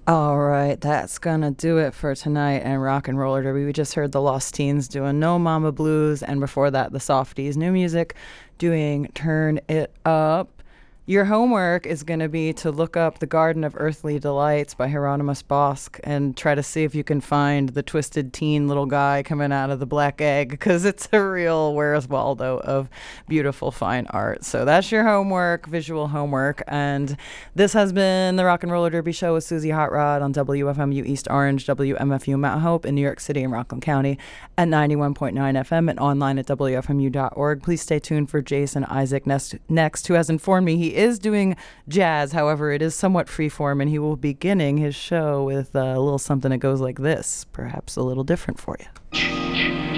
All right, that's gonna do it for tonight and Rock and Roller Derby. We just heard the Lost Teens doing No Mama Blues, and before that, the Softies, new music, doing Turn It Up. Your homework is going to be to look up The Garden of Earthly Delights by Hieronymus Bosch and try to see if you can find the twisted teen little guy coming out of the black egg, because it's a real Where's Waldo of beautiful fine art. So that's your homework, visual homework. And this has been the Rock and Roller Derby Show with Susie Hot Rod on WFMU East Orange, WMFU Mount Hope in New York City and Rockland County at 91.9 FM and online at WFMU.org. Please stay tuned for Jason Isaac next, who has informed me he is doing jazz. However, it is somewhat freeform, and he will be beginning his show with a little something that goes like this, perhaps a little different for you.